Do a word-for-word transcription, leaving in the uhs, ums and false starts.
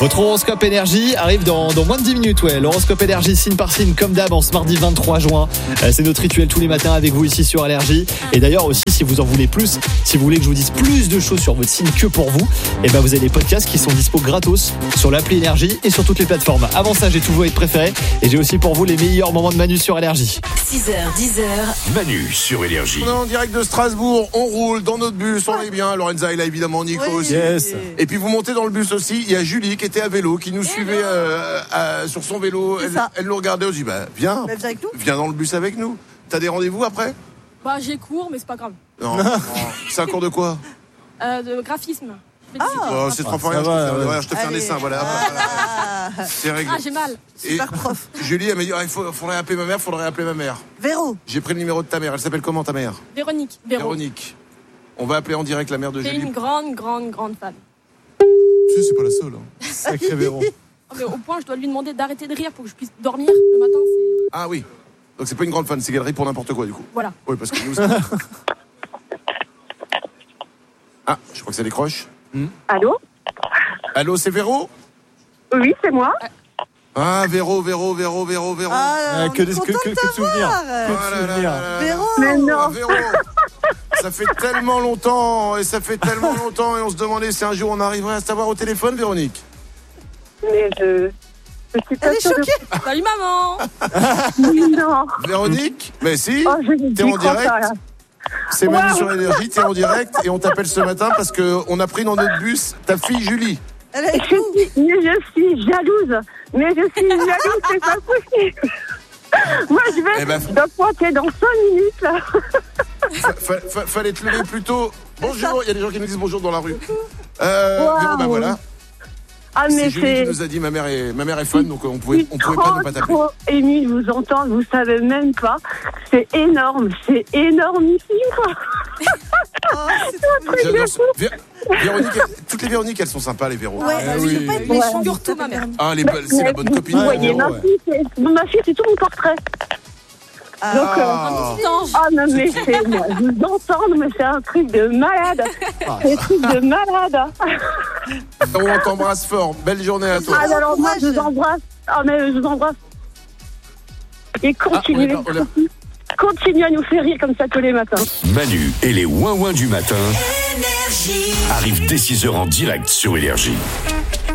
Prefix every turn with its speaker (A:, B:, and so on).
A: Votre horoscope énergie arrive dans, dans moins de dix minutes. Ouais. L'horoscope énergie signe par signe comme d'hab en ce mardi vingt-trois juin. Euh, c'est notre rituel tous les matins avec vous ici sur Allergie. Et d'ailleurs aussi, si vous en voulez plus, si vous voulez que je vous dise plus de choses sur votre signe que pour vous, et ben vous avez des podcasts qui sont dispo gratos sur l'appli Énergie et sur toutes les plateformes. Avant ça, j'ai tous vos hits préférés et j'ai aussi pour vous les meilleurs moments de Manu sur Allergie.
B: six heures, dix heures.
C: Manu sur Énergie.
D: On est en direct de Strasbourg, on roule dans notre bus, on est bien. Lorenza est là évidemment, Nico
E: Oui.
D: aussi.
A: Yes.
D: Et puis vous montez dans le bus aussi, il y a Julie qui était à vélo, qui nous suivait euh, à- sur son vélo.
E: C'est
D: Elle,
E: ça.
D: elle nous regardait, on se dit bah viens,
E: Bah, viens avec nous.
D: viens dans le bus avec nous. T'as des rendez-vous après?
F: Bah j'ai cours mais c'est pas grave.
D: Non. non. C'est un cours de quoi?
F: Euh, de graphisme.
E: Ah.
D: Oh, c'est trop
A: ça
D: rien, je te
A: va,
D: fais,
A: ouais.
D: regarde, je te fais un
E: Allez.
D: dessin, voilà.
E: Ah,
D: C'est réglé.
F: Ah j'ai mal.
D: Et
E: super prof.
D: Julie, elle m'a dit, ah, il faut, faudrait appeler ma mère, faudrait appeler ma mère.
E: Véro.
D: J'ai pris le numéro de ta mère, elle s'appelle comment ta mère?
F: Véronique. Véro.
D: Véronique. On va appeler en direct la mère de
F: C'est
D: Julie.
F: une grande, grande, grande fan.
D: Tu sais, c'est pas la seule. hein.
A: Sacré Véro.
F: Oh, mais au point je dois lui demander d'arrêter de rire pour que je puisse dormir le matin. C'est...
D: Ah oui. Donc c'est pas une grande fan, c'est galerie pour n'importe quoi du coup.
F: Voilà.
D: Oui, parce que nous. Ah, je crois que ça décroche.
G: Allô?
D: Allô, c'est Véro?
G: Oui, c'est moi.
D: Ah, Véro, Véro, Véro, Véro, Véro.
E: Ah,
A: Euh,
E: on
A: que
E: est
A: des- que-
E: content
A: que-
E: de
A: que de souvenirs.
E: t'avoir.
D: Ah là là là là là.
E: Véro.
G: Mais non.
D: Ah, Véro. Ça fait tellement longtemps, et ça fait tellement longtemps, et on se demandait si un jour on arriverait à savoir au téléphone, Véronique.
G: Mais je. Je suis pas
E: Elle est
G: sûre de-
E: choquée.
F: Salut maman.
G: Non.
D: Véronique? Mais si,
G: Oh, je
D: t'es en
G: n'y crois
D: direct.
G: pas, là.
D: C'est Manu
G: Wow.
D: sur l'énergie, t'es en direct, et on t'appelle ce matin parce qu'on a pris dans notre bus ta fille Julie.
E: Elle est avec
G: Je
E: nous.
G: suis, mais je suis jalouse. Mais je suis jalouse, c'est pas possible. Moi, je vais.
D: Eh ben,
G: je dois pointer dans cinq minutes, là.
D: Fa- fa- fa- fallait te lever plus tôt. Bonjour, il y a des gens qui nous disent bonjour dans la rue. Euh,
G: Wow.
D: Véro, bah voilà.
G: Ah, mais
D: C'est Julie
G: c'est.
D: qui nous a dit ma mère est, ma mère est fan, donc on
G: Je
D: pouvait,
G: suis
D: on pouvait
G: trop,
D: pas ne pas t'appeler.
G: trop émue de vous entendre, vous savez même pas. C'est énorme, c'est énormissime, quoi.
E: Oh, c'est trop mignon.
D: J'adore ça. Vé- Véronique, elle- toutes les Véroniques, elles sont sympas, les Véro.
E: Ouais,
A: Ah
E: je
A: oui.
E: veux pas être
F: Ouais.
E: méchante.
F: Surtout ma mère.
D: Ah, les bonnes- c'est la bonne copine.
G: Vous
A: Ouais,
G: voyez,
A: Véro,
G: ma,
A: ouais.
G: fille, c'est, ma fille, c'est tout mon portrait.
E: Ah,
G: Donc, euh,
D: Ah.
F: Petit ange.
G: ah non, mais c'est, moi, je vous entendre, mais c'est un truc de malade. C'est un truc de malade.
D: On t'embrasse fort. Belle journée à toi.
G: Ah, alors, moi, je vous
E: courage.
G: embrasse. Ah, mais je vous embrasse. Et
D: Ah, on est
G: continuez,
D: là, on est là.
G: continuez à nous faire rire comme ça tous les matins.
C: Manu et les ouin-ouin du matin arrivent dès six heures en direct sur Énergie.